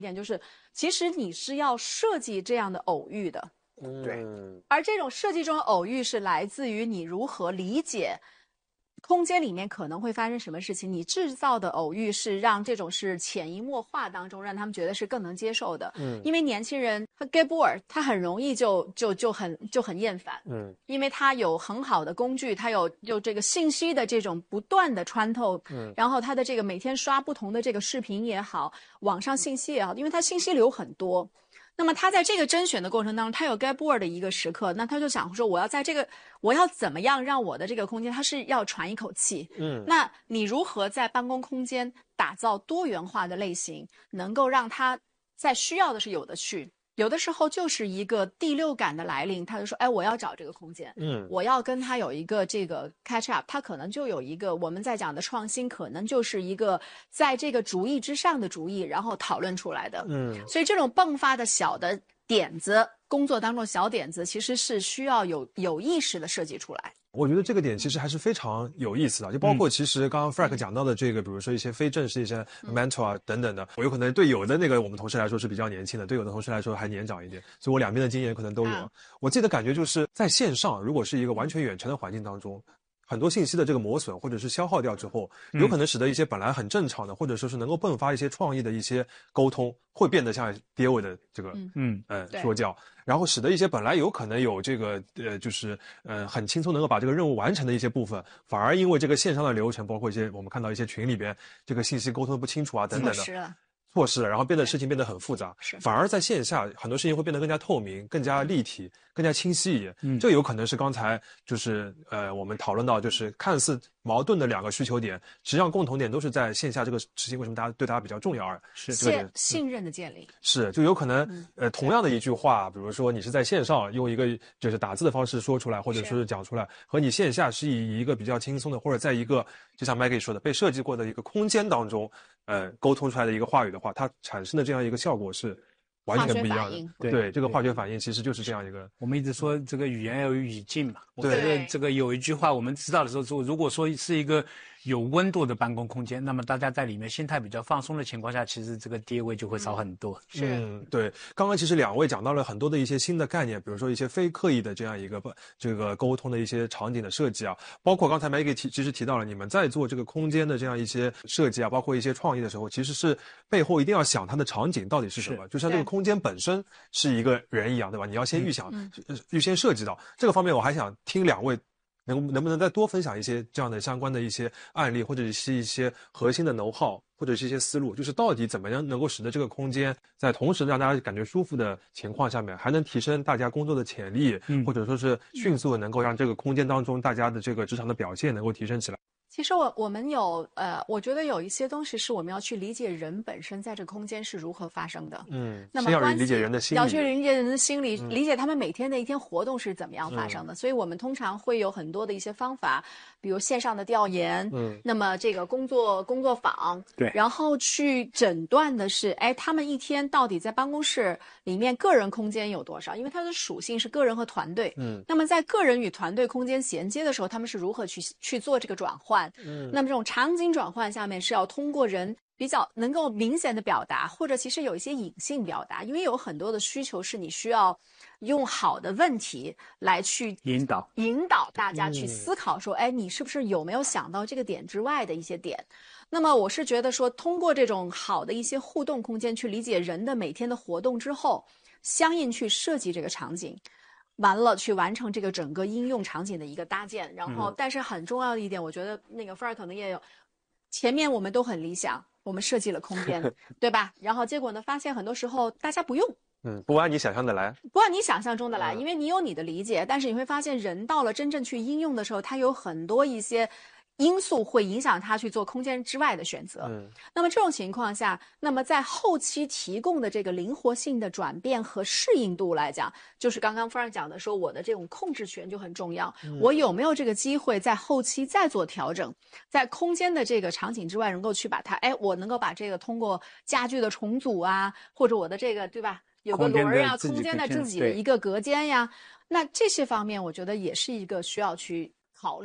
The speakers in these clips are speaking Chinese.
点就是，其实你是要设计这样的偶遇的。 对， 而这种设计中的偶遇是来自于你如何理解空间里面可能会发生什么事情，你制造的偶遇是让这种是潜移默化当中让他们觉得是更能接受的。因为年轻人他 get bored， 他很容易就很厌烦。因为他有很好的工具，他有这个信息的这种不断的穿透。然后他的这个每天刷不同的这个视频也好，网上信息也好，因为他信息流很多。那么他在这个甄选的过程当中，他有 get bored 的一个时刻，那他就想说，我要怎么样让我的这个空间，它是要喘一口气。那你如何在办公空间打造多元化的类型，能够让他在需要的是有的去。有的时候就是一个第六感的来临，他就说，哎，我要找这个空间，我要跟他有一个这个 catch up， 他可能就有一个我们在讲的创新，可能就是一个在这个主意之上的主意，然后讨论出来的。所以这种迸发的小的点子，工作当中小点子，其实是需要有意识的设计出来。 我觉得这个点其实还是非常有意思的，就包括其实刚刚 Frank 讲到的这个，比如说一些非正式一些 mentor 啊等等的，我有可能对有的那个我们同事来说是比较年轻的，对有的同事来说还年长一点，所以我两边的经验可能都有。我自己的感觉就是在线上，如果是一个完全远程的环境当中，很多信息的这个磨损或者是消耗掉之后，有可能使得一些本来很正常的，或者说是能够迸发一些创意的一些沟通，会变得像爹味的这个说教，然后使得一些本来有可能有这个就是很轻松能够把这个任务完成的一些部分，反而因为这个线上的流程，包括一些我们看到一些群里边这个信息沟通不清楚啊等等的。错失了，然后事情变得很复杂，反而在线下很多事情会变得更加透明、更加立体、更加清晰一点。这有可能是刚才就是我们讨论到，就是看似矛盾的两个需求点，实际上共同点都是在线下这个事情为什么大家比较重要是信任的建立。 是，就有可能同样的一句话，比如说你是在线上用一个就是打字的方式说出来，或者说是讲出来，和你线下是以一个比较轻松的，或者在一个就像 Maggie 说的被设计过的一个空间当中沟通出来的一个话语的话，它产生的这样一个效果是完全不一样的。对，这个化学反应其实就是这样一个。 我们一直说这个语言要有语境嘛。我觉得这个有一句话我们知道的时候，如果说是一个有温度的办公空间，那么大家在里面心态比较放松的情况下，其实这个爹味就会少很多。 对。刚刚其实两位讲到了很多的一些新的概念，比如说一些非刻意的这样一个这个沟通的一些场景的设计啊，包括刚才 Maggie 其实提到了你们在做这个空间的这样一些设计啊，包括一些创意的时候，其实是背后一定要想它的场景到底是什么，就像这个空间本身是一个人一样，对吧？你要先预先设计到这个方面。我还想听两位能不能再多分享一些这样的相关的一些案例，或者是一些核心的know how，或者是一些思路，就是到底怎么样能够使得这个空间在同时让大家感觉舒服的情况下面，还能提升大家工作的潜力，或者说是迅速的能够让这个空间当中大家的这个职场的表现能够提升起来。 其实我们有我觉得有一些东西是我们要去理解人本身在这个空间是如何发生的。那么先要理解人的心理， 要去理解人的心理，理解他们每天的一天活动是怎么样发生的。所以我们通常会有很多的一些方法，比如线上的调研，那么这个工作坊， 对， 然后去诊断的是，哎，他们一天到底在办公室里面个人空间有多少？因为它的属性是个人和团队。那么在个人与团队空间衔接的时候，他们是如何去做这个转换？那么这种场景转换下面是要通过人比较能够明显的表达，或者其实有一些隐性表达，因为有很多的需求是你需要用好的问题来去引导大家去思考说，哎，你是不是有没有想到这个点之外的一些点？那么我是觉得说，通过这种好的一些互动空间去理解人的每天的活动之后，相应去设计这个场景。完了去完成这个整个应用场景的一个搭建，然后但是很重要的一点，我觉得那个范儿可能也有，前面我们都很理想，我们设计了空间，对吧？然后结果呢，发现很多时候大家不用， 不按你想象的来， 不按你想象中的来，因为你有你的理解，但是你会发现人到了真正去应用的时候，它有很多一些因素会影响他去做空间之外的选择。那么这种情况下，那么在后期提供的这个灵活性的转变和适应度来讲，就是刚刚Frank讲的说，我的这种控制权就很重要。我有没有这个机会在后期再做调整，在空间的这个场景之外，能够去把它，哎，我能够把这个通过家具的重组啊，或者我的这个，对吧？有个轮啊，空间的自己的一个隔间呀，那这些方面我觉得也是一个需要去考虑的。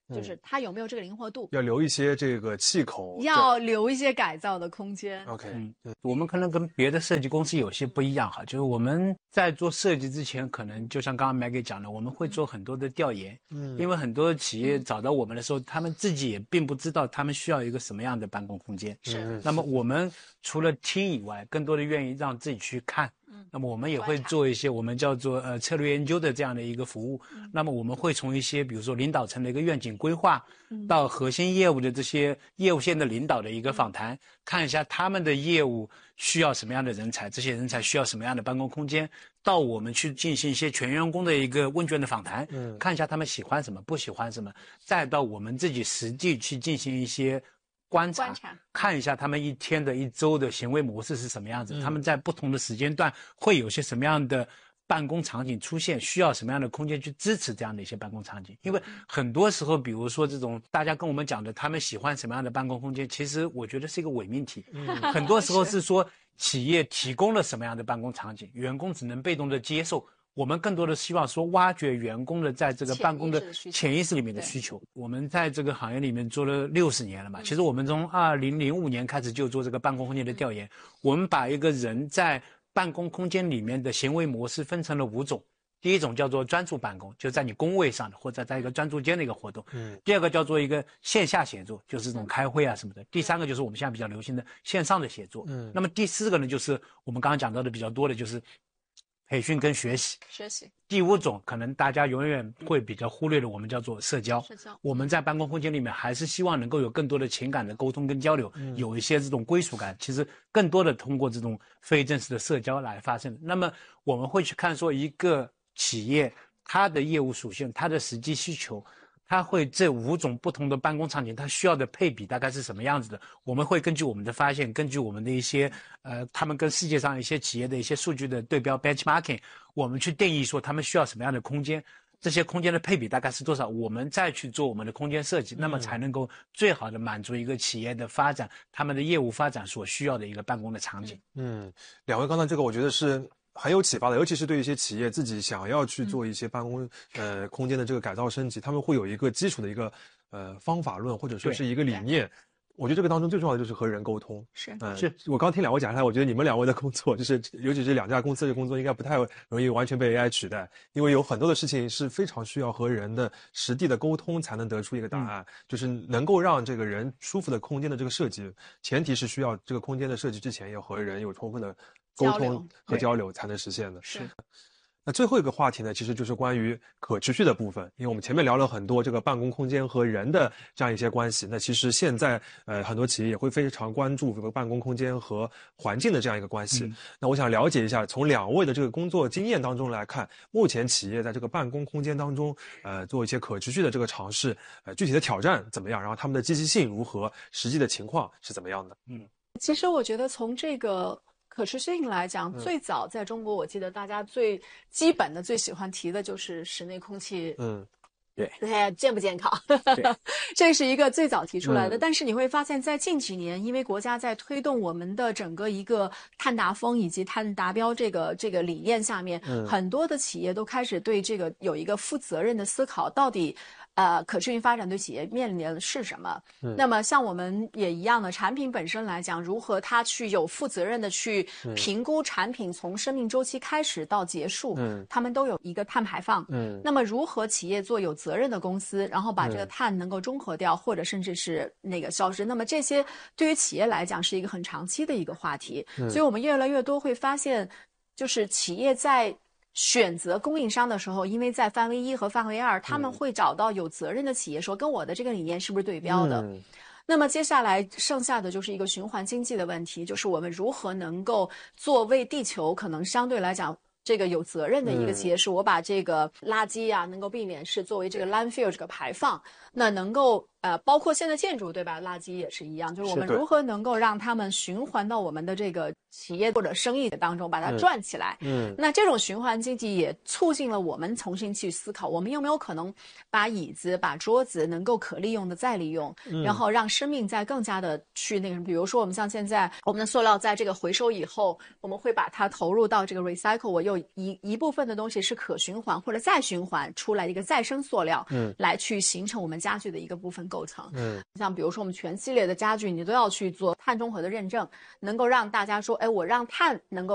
就是它有没有这个灵活度， 要留一些这个气口， 要留一些改造的空间。 OK， 我们可能跟别的设计公司有些不一样哈，就是我们在做设计之前，可能就像刚刚 Maggie 讲的，我们会做很多的调研，因为很多企业找到我们的时候，他们自己也并不知道他们需要一个什么样的办公空间。 是， 那么我们除了听以外，更多的愿意让自己去看。那么我们也会做一些我们叫做策略研究的这样的一个服务。那么我们会从一些比如说领导层的一个愿景规划，到核心业务的这些业务线的领导的一个访谈，看一下他们的业务需要什么样的人才，这些人才需要什么样的办公空间，到我们去进行一些全员工的一个问卷的访谈，看一下他们喜欢什么，不喜欢什么，再到我们自己实际去进行一些观察，看一下他们一天的一周的行为模式是什么样子，他们在不同的时间段会有些什么样的办公场景出现，需要什么样的空间去支持这样的一些办公场景。因为很多时候比如说这种大家跟我们讲的他们喜欢什么样的办公空间，其实我觉得是一个伪命题。很多时候是说企业提供了什么样的办公场景，员工只能被动的接受。我们更多的希望说挖掘员工的在这个办公的潜意识里面的需求。我们在这个行业里面做了60年了嘛，其实我们从2005年开始就做这个办公空间的调研。我们把一个人在办公空间里面的行为模式分成了5种。第一种叫做专注办公，就在你工位上的或者在一个专注间的一个活动。第二个叫做一个线下写作，就是这种开会啊什么的。第三个就是我们现在比较流行的线上的写作。那么第4个呢，就是我们刚刚讲到的比较多的就是培训跟学习。第5种可能大家永远会比较忽略的，我们叫做社交。我们在办公空间里面还是希望能够有更多的情感的沟通跟交流，有一些这种归属感，其实更多的通过这种非正式的社交来发生。那么我们会去看说一个企业它的业务属性，它的实际需求，它会这5种不同的办公场景，它需要的配比大概是什么样子的？我们会根据我们的发现，根据我们的一些他们跟世界上一些企业的一些数据的对标 benchmarking， 我们去定义说他们需要什么样的空间，这些空间的配比大概是多少，我们再去做我们的空间设计，那么才能够最好的满足一个企业的发展，他们的业务发展所需要的一个办公的场景。 两位刚才这个我觉得是很有启发的，尤其是对一些企业自己想要去做一些办公空间的这个改造升级，他们会有一个基础的一个方法论，或者说是一个理念。我觉得这个当中最重要的就是和人沟通。 是我刚听2位讲下来，我觉得你们2位的工作，就是尤其是2家公司的工作，应该不太容易完全被 AI 取代，因为有很多的事情是非常需要和人的实地的沟通才能得出一个答案，就是能够让这个人舒服的空间的这个设计，前提是需要这个空间的设计之前要和人有充分的沟通和交流才能实现的。 是。 那最后一个话题呢，其实就是关于可持续的部分，因为我们前面聊了很多这个办公空间和人的这样一些关系。那其实现在很多企业也会非常关注这个办公空间和环境的这样一个关系。那我想了解一下，从2位的这个工作经验当中来看，目前企业在这个办公空间当中做一些可持续的这个尝试，具体的挑战怎么样？然后他们的积极性如何？实际的情况是怎么样的？ 其实我觉得从这个可持续性来讲，最早在中国，我记得大家最基本的、最喜欢提的就是室内空气，对，健不健康？这是一个最早提出来的。但是你会发现在近几年，因为国家在推动我们的整个一个碳达峰以及碳达标这个理念下面，很多的企业都开始对这个有一个负责任的思考，到底可持续发展对企业面临的是什么？那么像我们也一样的，产品本身来讲，如何它去有负责任的去评估产品从生命周期开始到结束，他们都有一个碳排放。那么如何企业做有责任的公司，然后把这个碳能够中和掉，或者甚至是那个消失？那么这些对于企业来讲是一个很长期的一个话题。所以我们越来越多会发现，就是企业在选择供应商的时候，因为在范围1和范围2，他们会找到有责任的企业，说跟我的这个理念是不是对标的。那么接下来剩下的就是一个循环经济的问题，就是我们如何能够作为地球可能相对来讲这个有责任的一个企业，是我把这个垃圾啊能够避免是作为这个 landfill 这个排放，那能够包括现在建筑对吧，垃圾也是一样，就是我们如何能够让他们循环到我们的这个企业或者生意当中把它赚起来。那这种循环经济也促进了我们重新去思考，我们有没有可能把椅子、把桌子能够可利用的再利用，然后让生命再更加的去那个，比如说我们像现在我们的塑料在这个回收以后，我们会把它投入到这个 recycle， 我有一部分的东西是可循环或者再循环出来一个再生塑料，来去形成我们家具的一个部分构成。像比如说我们全系列的家具，你都要去做碳中和的认证，能够让大家说，哎，我让碳能够